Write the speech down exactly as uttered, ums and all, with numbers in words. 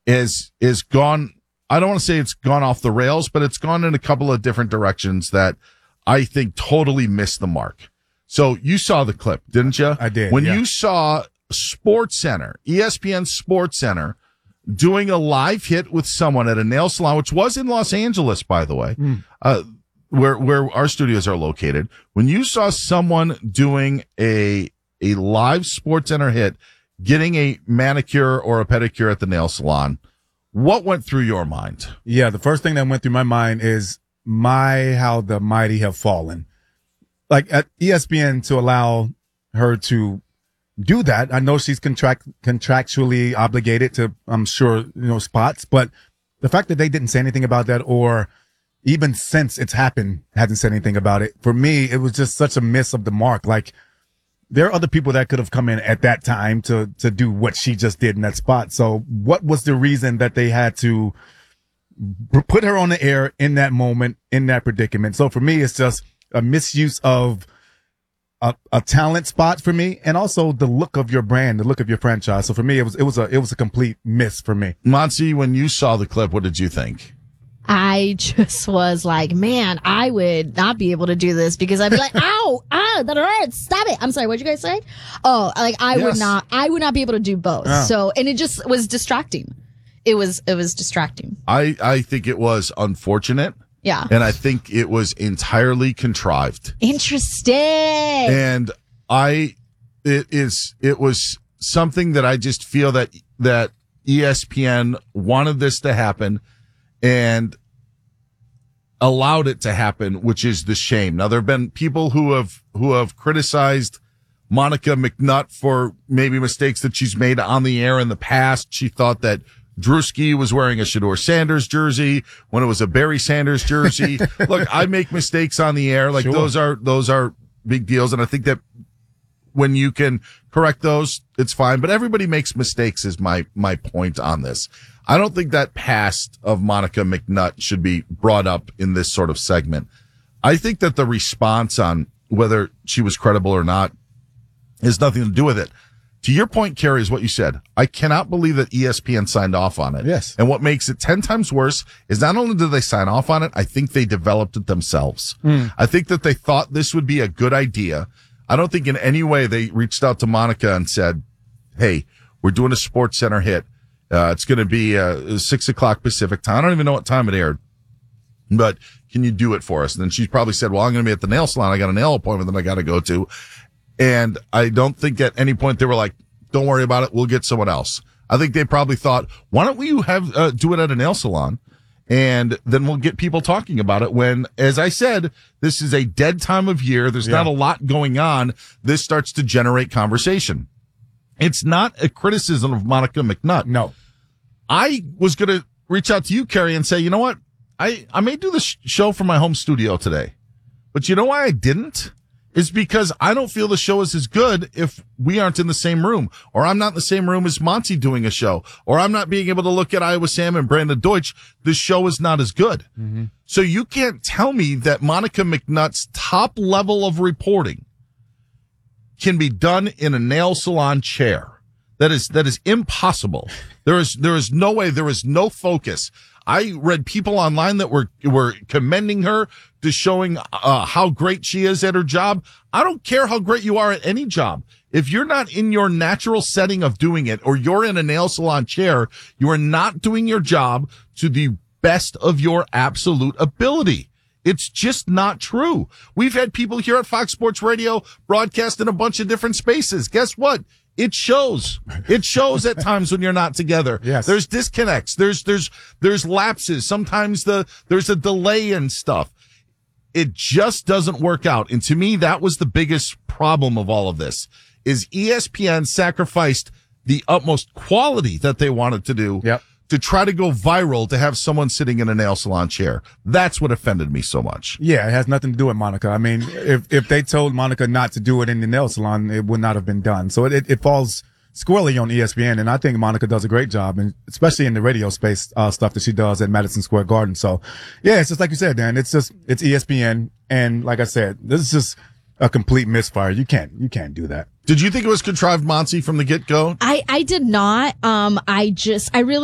is is gone. I don't want to say it's gone off the rails, but it's gone in a couple of different directions that I think totally missed the mark. So you saw the clip, didn't you? I did. When yeah. you saw Sports Center, E S P N Sports Center, doing a live hit with someone at a nail salon, which was in Los Angeles, by the way, mm. uh, where where our studios are located. When you saw someone doing a a live Sports Center hit, getting a manicure or a pedicure at the nail salon, what went through your mind? Yeah, the first thing that went through my mind is my how the mighty have fallen. Like at E S P N to allow her to do that. I know she's contract contractually obligated to, I'm sure, you know, spots, but the fact that they didn't say anything about that, or even since it's happened, hasn't said anything about it. For me, it was just such a miss of the mark. Like, there are other people that could have come in at that time to, to do what she just did in that spot. So what was the reason that they had to put her on the air in that moment, in that predicament? So for me, it's just a misuse of a, a talent spot for me, and also the look of your brand, the look of your franchise. So for me, it was, it was a, it was a complete miss for me. Monty, when you saw the clip, what did you think? I just was like, man, I would not be able to do this because I'd be like, ow, ow, that hurts. Stop it. I'm sorry. What'd you guys say? Oh, like I Yes. would not, I would not be able to do both. Yeah. So, and it just was distracting. It was, it was distracting. I, I think it was unfortunate. Yeah. And I think it was entirely contrived. Interesting. And I, it is, it was something that I just feel that, that E S P N wanted this to happen and allowed it to happen, which is the shame. Now, there have been people who have, who have criticized Monica McNutt for maybe mistakes that she's made on the air in the past. She thought that Drewski was wearing a Shedeur Sanders jersey when it was a Barry Sanders jersey. Look, I make mistakes on the air. Like Sure. those are, those are big deals. And I think that when you can correct those, it's fine. But everybody makes mistakes is my, my point on this. I don't think that past of Monica McNutt should be brought up in this sort of segment. I think that the response on whether she was credible or not has nothing to do with it. To your point, Carrie, is what you said. I cannot believe that E S P N signed off on it. Yes. And what makes it ten times worse is not only did they sign off on it, I think they developed it themselves. Mm. I think that they thought this would be a good idea. I don't think in any way they reached out to Monica and said, hey, we're doing a Sports Center hit. Uh, it's going to be uh, six o'clock Pacific time. I don't even know what time it aired, but can you do it for us? And then she probably said, well, I'm going to be at the nail salon. I got a nail appointment that I got to go to. And I don't think at any point they were like, don't worry about it. We'll get someone else. I think they probably thought, why don't we have, uh, do it at a nail salon? And then we'll get people talking about it when, as I said, this is a dead time of year. There's Yeah. not a lot going on. This starts to generate conversation. It's not a criticism of Monica McNutt. No. I was going to reach out to you, Carrie, and say, you know what? I, I may do the sh- show from my home studio today. But you know why I didn't? Is because I don't feel the show is as good if we aren't in the same room, or I'm not in the same room as Monty doing a show, or I'm not being able to look at Iowa Sam and Brandon Deutsch. The show is not as good. Mm-hmm. So you can't tell me that Monica McNutt's top level of reporting can be done in a nail salon chair. That is, that is impossible. There is, there is no way. There is no focus. I read people online that were, were commending her to showing, uh, how great she is at her job. I don't care how great you are at any job. If you're not in your natural setting of doing it, or you're in a nail salon chair, you are not doing your job to the best of your absolute ability. It's just not true. We've had people here at Fox Sports Radio broadcast in a bunch of different spaces. Guess what? It shows. It shows at times when you're not together. Yes. There's disconnects. There's, there's, there's lapses. Sometimes the, there's a delay and stuff. It just doesn't work out. And to me, that was the biggest problem of all of this, is E S P N sacrificed the utmost quality that they wanted to do. Yep. To try to go viral, to have someone sitting in a nail salon chair. That's what offended me so much. Yeah, it has nothing to do with Monica. I mean, if if they told Monica not to do it in the nail salon, it would not have been done. So it, it, it falls squarely on E S P N, and I think Monica does a great job, and especially in the radio space uh, stuff that she does at Madison Square Garden. So, yeah, it's just like you said, Dan. It's just it's E S P N, and like I said, this is just a complete misfire. You can't you can't do that. Did you think it was contrived, Monty, from the get go? I, I did not. Um, I just, I really